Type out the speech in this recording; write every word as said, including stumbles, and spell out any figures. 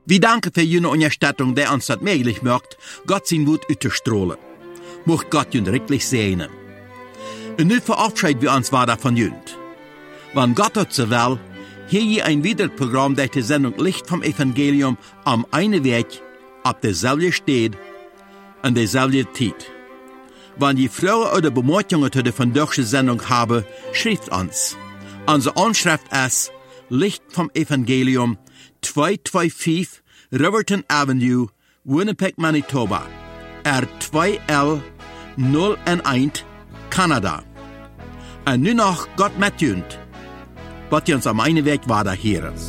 Wir danken für jene Unterstützung, die uns das möglich macht, Gott sein Wut auszustrahlen. Mocht Gott jün richtig segnen. Und nun verabschieden wir uns weiter von jünd. Wenn Gott hat so will, hier je ein Wiederprogramm, das die Sendung Licht vom Evangelium am einen Weg, ab derselbe steht, an derselbe Zeit. Wenn die Frauen oder Bemerkungen zu der von der Sendung haben, schreibt uns. Unsere Anschrift ist Licht vom Evangelium, zweihunderfünfundzweißig Riverton Avenue, Winnipeg, Manitoba, R zwei L null eins, Kanada. Und nun noch Gott mit jünd, was uns am einen Weg weiter hören.